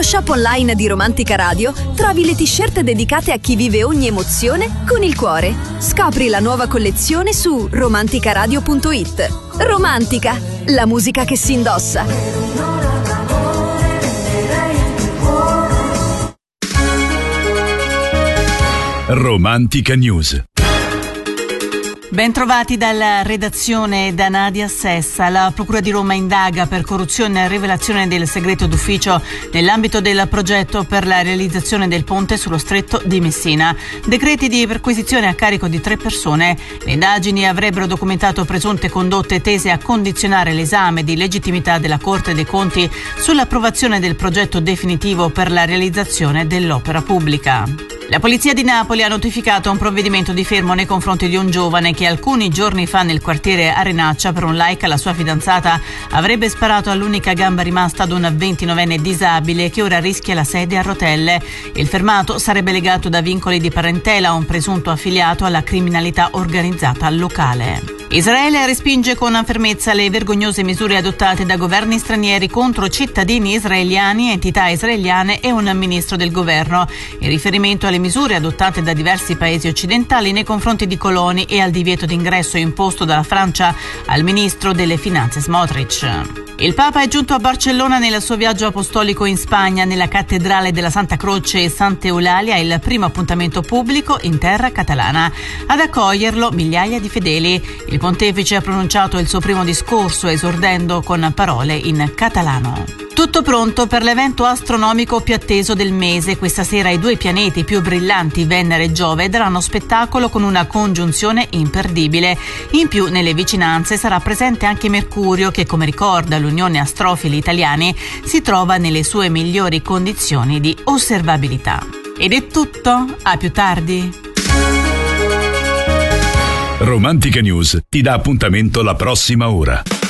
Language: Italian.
shop online di Romantica Radio trovi le t-shirt dedicate a chi vive ogni emozione con il cuore. Scopri la nuova collezione su romanticaradio.it. Romantica, la musica che si indossa. Romantica News. Bentrovati dalla redazione da Nadia Sessa. La Procura di Roma indaga per corruzione e rivelazione del segreto d'ufficio nell'ambito del progetto per la realizzazione del ponte sullo stretto di Messina. Decreti di perquisizione a carico di 3 persone. Le indagini avrebbero documentato presunte condotte tese a condizionare l'esame di legittimità della Corte dei Conti sull'approvazione del progetto definitivo per la realizzazione dell'opera pubblica. La Polizia di Napoli ha notificato un provvedimento di fermo nei confronti di un giovane che alcuni giorni fa nel quartiere Arenaccia, per un like alla sua fidanzata, avrebbe sparato all'unica gamba rimasta ad un 29enne disabile che ora rischia la sedia a rotelle. Il fermato sarebbe legato da vincoli di parentela a un presunto affiliato alla criminalità organizzata locale. Israele respinge con fermezza le vergognose misure adottate da governi stranieri contro cittadini israeliani, entità israeliane e un ministro del governo, in riferimento alle misure adottate da diversi paesi occidentali nei confronti di coloni e al divieto d'ingresso imposto dalla Francia al ministro delle finanze Smotrich. Il Papa è giunto a Barcellona nel suo viaggio apostolico in Spagna, nella cattedrale della Santa Croce e Santa Eulalia, il primo appuntamento pubblico in terra catalana. Ad accoglierlo migliaia di fedeli. Il pontefice ha pronunciato il suo primo discorso esordendo con parole in catalano. Tutto pronto per l'evento astronomico più atteso del mese. Questa sera i 2 pianeti più brillanti, Venere e Giove, daranno spettacolo con una congiunzione imperdibile. In più, nelle vicinanze sarà presente anche Mercurio che, come ricorda l'Unione Astrofili Italiani, si trova nelle sue migliori condizioni di osservabilità. Ed è tutto, a più tardi. Romantica News ti dà appuntamento la prossima ora.